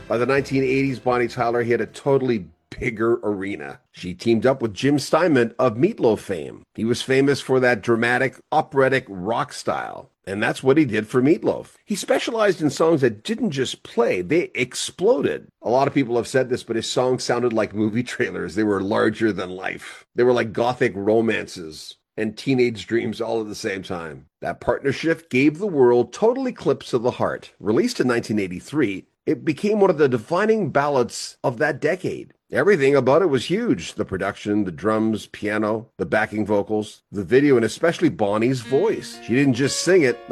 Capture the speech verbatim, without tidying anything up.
By the nineteen eighties, Bonnie Tyler hit a totally bigger arena. She teamed up with Jim Steinman of Meat Loaf fame. He was famous for that dramatic, operatic rock style. And that's what he did for Meat Loaf. He specialized in songs that didn't just play, they exploded. A lot of people have said this, but his songs sounded like movie trailers. They were larger than life. They were like gothic romances and teenage dreams all at the same time. That partnership gave the world Total Eclipse of the Heart. Released in nineteen eighty-three, it became one of the defining ballads of that decade. Everything about it was huge. The production, the drums, piano, the backing vocals, the video, and especially Bonnie's voice. She didn't just sing it.